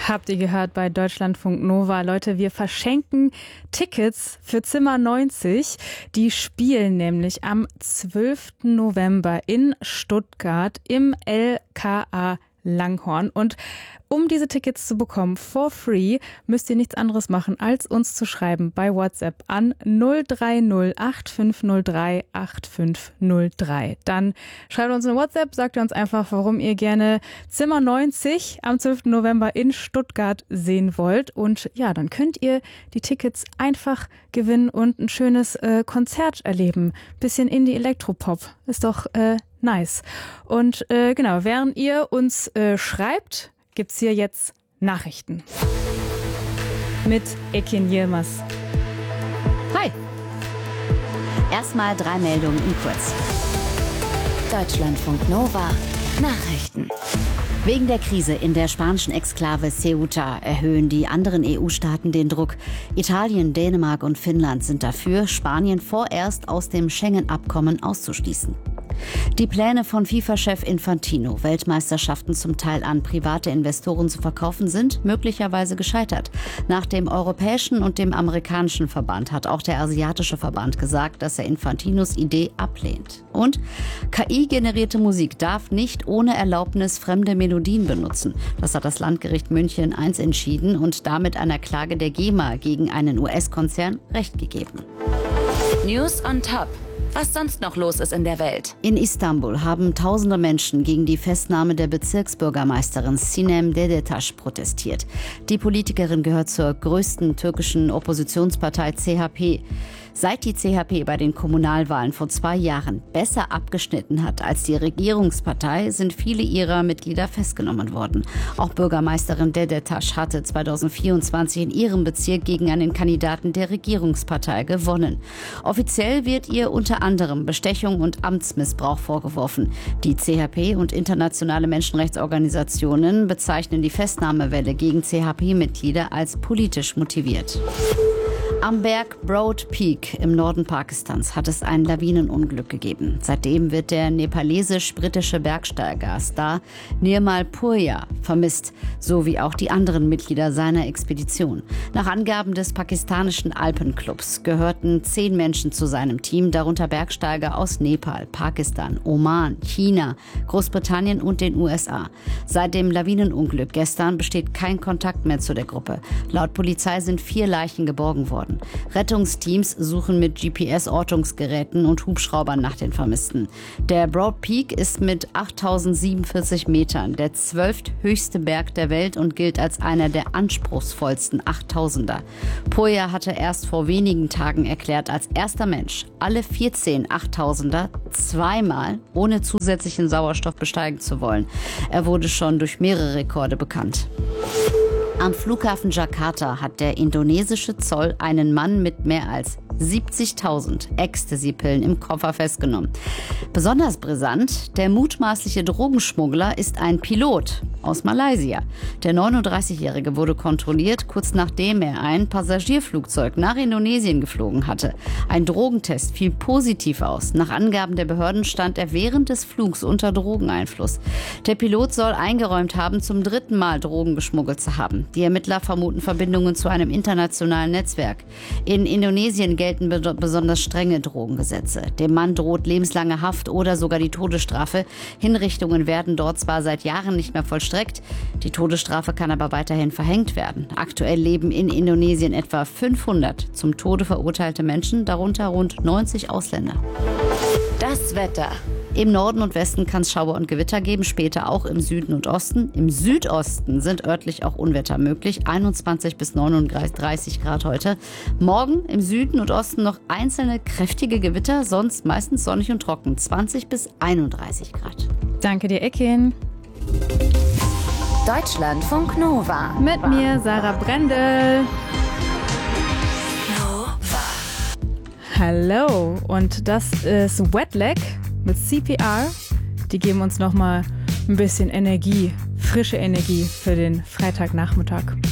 Habt ihr gehört bei Deutschlandfunk Nova? Leute, wir verschenken Tickets für Zimmer 90. Die spielen nämlich am 12. November in Stuttgart im LKA Langhorn. Und um diese Tickets zu bekommen, for free, müsst ihr nichts anderes machen, als uns zu schreiben bei WhatsApp an 030 8503 8503. Dann schreibt uns eine WhatsApp, sagt uns einfach, warum ihr gerne Zimmer 90 am 12. November in Stuttgart sehen wollt. Und ja, dann könnt ihr die Tickets einfach gewinnen und ein schönes Konzert erleben. Bisschen Indie-Elektropop. Ist doch nice. Und genau, während ihr uns schreibt, gibt's hier jetzt Nachrichten. Mit Ekin Yilmaz. Hi. Erstmal 3 Meldungen in kurz. Deutschlandfunk Nova. Nachrichten. Wegen der Krise in der spanischen Exklave Ceuta erhöhen die anderen EU-Staaten den Druck. Italien, Dänemark und Finnland sind dafür, Spanien vorerst aus dem Schengen-Abkommen auszuschließen. Die Pläne von FIFA-Chef Infantino, Weltmeisterschaften zum Teil an private Investoren zu verkaufen, sind möglicherweise gescheitert. Nach dem europäischen und dem amerikanischen Verband hat auch der asiatische Verband gesagt, dass er Infantinos Idee ablehnt. Und KI-generierte Musik darf nicht ohne Erlaubnis fremde Melodien benutzen. Das hat das Landgericht München I entschieden und damit einer Klage der GEMA gegen einen US-Konzern Recht gegeben. News on Top. Was sonst noch los ist in der Welt. In Istanbul haben tausende Menschen gegen die Festnahme der Bezirksbürgermeisterin Sinem Dedetas protestiert. Die Politikerin gehört zur größten türkischen Oppositionspartei CHP. Seit die CHP bei den Kommunalwahlen vor 2 Jahren besser abgeschnitten hat als die Regierungspartei, sind viele ihrer Mitglieder festgenommen worden. Auch Bürgermeisterin Dedetas hatte 2024 in ihrem Bezirk gegen einen Kandidaten der Regierungspartei gewonnen. Offiziell wird ihr unter anderem Bestechung und Amtsmissbrauch vorgeworfen. Die CHP und internationale Menschenrechtsorganisationen bezeichnen die Festnahmewelle gegen CHP-Mitglieder als politisch motiviert. Am Berg Broad Peak im Norden Pakistans hat es ein Lawinenunglück gegeben. Seitdem wird der nepalesisch-britische Bergsteiger Star Nirmal Purja vermisst, sowie auch die anderen Mitglieder seiner Expedition. Nach Angaben des pakistanischen Alpenclubs gehörten 10 Menschen zu seinem Team, darunter Bergsteiger aus Nepal, Pakistan, Oman, China, Großbritannien und den USA. Seit dem Lawinenunglück gestern besteht kein Kontakt mehr zu der Gruppe. Laut Polizei sind 4 Leichen geborgen worden. Rettungsteams suchen mit GPS-Ortungsgeräten und Hubschraubern nach den Vermissten. Der Broad Peak ist mit 8047 Metern der 12. höchste Berg der Welt und gilt als einer der anspruchsvollsten 8000er. Purja hatte erst vor wenigen Tagen erklärt, als erster Mensch alle 14 8000er zweimal ohne zusätzlichen Sauerstoff besteigen zu wollen. Er wurde schon durch mehrere Rekorde bekannt. Am Flughafen Jakarta hat der indonesische Zoll einen Mann mit mehr als 70.000 Ecstasy-Pillen im Koffer festgenommen. Besonders brisant, der mutmaßliche Drogenschmuggler ist ein Pilot aus Malaysia. Der 39-Jährige wurde kontrolliert, kurz nachdem er ein Passagierflugzeug nach Indonesien geflogen hatte. Ein Drogentest fiel positiv aus. Nach Angaben der Behörden stand er während des Flugs unter Drogeneinfluss. Der Pilot soll eingeräumt haben, zum 3. Mal Drogen geschmuggelt zu haben. Die Ermittler vermuten Verbindungen zu einem internationalen Netzwerk. In Indonesien gelten besonders strenge Drogengesetze. Dem Mann droht lebenslange Haft oder sogar die Todesstrafe. Hinrichtungen werden dort zwar seit Jahren nicht mehr vollstreckt, die Todesstrafe kann aber weiterhin verhängt werden. Aktuell leben in Indonesien etwa 500 zum Tode verurteilte Menschen, darunter rund 90 Ausländer. Das Wetter. Im Norden und Westen kann es Schauer und Gewitter geben, später auch im Süden und Osten. Im Südosten sind örtlich auch Unwetter möglich, 21 bis 39 Grad heute. Morgen im Süden und Osten noch einzelne kräftige Gewitter, sonst meistens sonnig und trocken, 20 bis 31 Grad. Danke dir, Ekin. Deutschlandfunk Nova. Mit mir, Sarah Brendel. Hallo, und das ist Wet Leg mit CPR. Die geben uns nochmal ein bisschen Energie, frische Energie für den Freitagnachmittag.